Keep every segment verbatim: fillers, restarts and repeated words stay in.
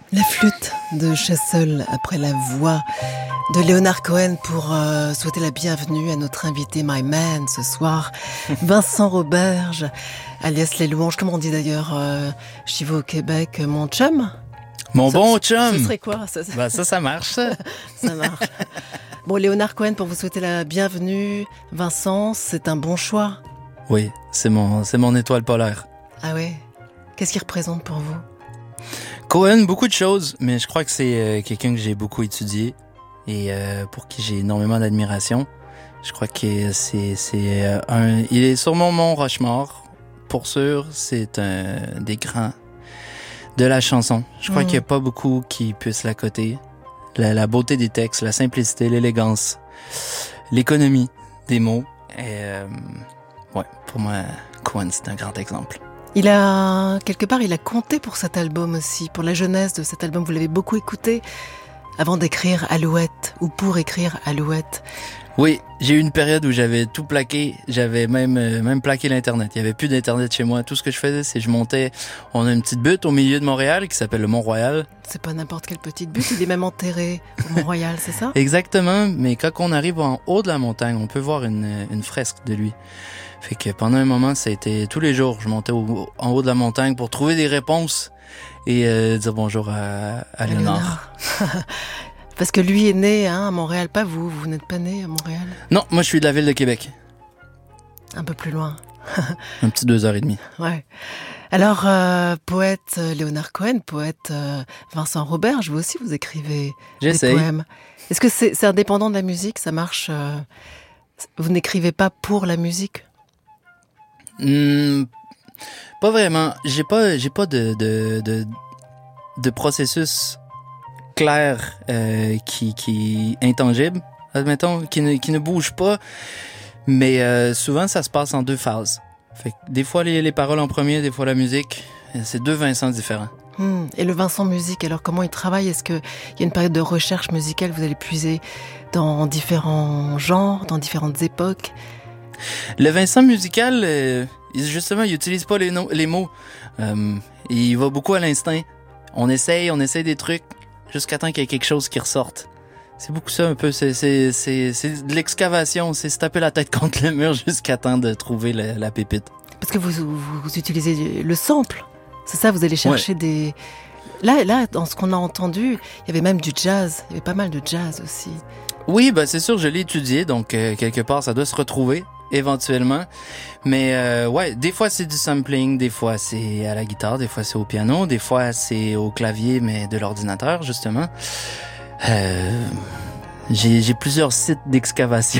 La flûte de Chessel après la voix de Leonard Cohen pour euh, souhaiter la bienvenue à notre invité My Man ce soir, Vincent Roberge, alias Les Louanges. Comment on dit d'ailleurs euh, chez vous au Québec, mon chum? Mon ce, bon chum. Ce serait quoi ça, bah ça, ça marche. Ça, ça marche. Bon, Leonard Cohen, pour vous souhaiter la bienvenue. Vincent, c'est un bon choix. Oui, c'est mon, c'est mon étoile polaire. Ah ouais? Qu'est-ce qu'il représente pour vous? Cohen, beaucoup de choses, mais je crois que c'est euh, quelqu'un que j'ai beaucoup étudié et euh, pour qui j'ai énormément d'admiration. Je crois que c'est, c'est euh, un, il est sur mon Mont Rushmore, pour sûr. C'est un des grands de la chanson. Je crois mmh. qu'il n'y a pas beaucoup qui puissent la coter. La, la beauté des textes, la simplicité, l'élégance, l'économie des mots. Et euh, ouais, pour moi, Cohen, c'est un grand exemple. Il a, quelque part, il a compté pour cet album aussi, pour la jeunesse de cet album. Vous l'avez beaucoup écouté avant d'écrire Alouette, ou pour écrire Alouette. Oui, j'ai eu une période où j'avais tout plaqué, j'avais même euh, même plaqué l'Internet. Il y avait plus d'Internet chez moi. Tout ce que je faisais, c'est que je montais, on a une petite butte au milieu de Montréal qui s'appelle le Mont-Royal. C'est pas n'importe quelle petite butte, il est même enterré au Mont-Royal, c'est ça? Exactement, mais quand on arrive en haut de la montagne, on peut voir une, une fresque de lui. Fait que pendant un moment, ça a été tous les jours, je montais au, en haut de la montagne pour trouver des réponses et euh, dire bonjour à, à Léonard. Parce que lui est né hein, à Montréal, pas vous, vous n'êtes pas né à Montréal? Non, moi je suis de la ville de Québec. Un peu plus loin. Un petit deux heures et demie. Ouais. Alors, euh, poète euh, Leonard Cohen, poète euh, Vincent Roberge, vous aussi vous écrivez J'essaye. des poèmes. Est-ce que c'est, c'est indépendant de la musique, ça marche euh, vous n'écrivez pas pour la musique? Mmh, pas vraiment. J'ai pas, j'ai pas de, de, de, de processus clair euh, qui, qui est intangible, admettons, qui ne, qui ne bouge pas. Mais euh, souvent, ça se passe en deux phases. Fait que des fois, les, les paroles en premier, des fois la musique. C'est deux Vincent différents. Mmh. Et le Vincent musique, alors comment il travaille? Est-ce qu'il y a une période de recherche musicale? Vous allez puiser dans différents genres, dans différentes époques? Le Vincent musical, euh, justement, il utilise pas les, no- les mots. Euh, il va beaucoup à l'instinct. On essaye, on essaye des trucs jusqu'à temps qu'il y ait quelque chose qui ressorte. C'est beaucoup ça un peu. C'est, c'est, c'est, c'est de l'excavation. C'est se taper la tête contre le mur jusqu'à temps de trouver la, la pépite. Parce que vous, vous, vous utilisez le sample. C'est ça, vous allez chercher ouais. des... Là, là, dans ce qu'on a entendu, il y avait même du jazz. Il y avait pas mal de jazz aussi. Oui, ben c'est sûr, je l'ai étudié. Donc, euh, quelque part, ça doit se retrouver. Éventuellement. Mais euh, ouais, des fois c'est du sampling, des fois c'est à la guitare, des fois c'est au piano, des fois c'est au clavier, mais de l'ordinateur, justement. Euh, j'ai, j'ai plusieurs sites d'excavation.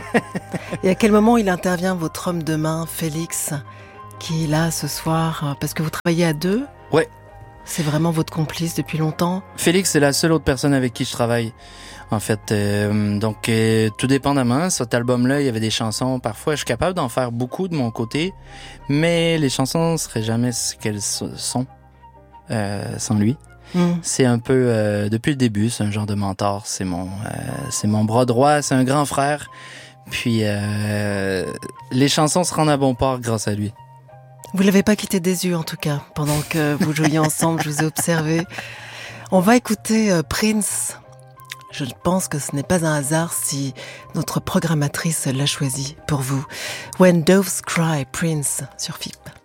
Et à quel moment il intervient, votre homme de main, Félix, qui est là ce soir? Parce que vous travaillez à deux? Ouais. C'est vraiment votre complice depuis longtemps? Félix, c'est la seule autre personne avec qui je travaille. En fait, euh, donc euh, tout dépendamment, cet album-là, il y avait des chansons. Parfois, je suis capable d'en faire beaucoup de mon côté, mais les chansons seraient jamais ce qu'elles sont euh, sans lui. Mm. C'est un peu euh, depuis le début, c'est un genre de mentor. C'est mon, euh, c'est mon bras droit, c'est un grand frère. Puis euh, les chansons se rendent à bon port grâce à lui. Vous l'avez pas quitté des yeux en tout cas pendant que vous jouiez ensemble. Je vous ai observé. On va écouter euh, Prince. Je pense que ce n'est pas un hasard si notre programmatrice l'a choisi pour vous. When Doves Cry, Prince, sur F I P.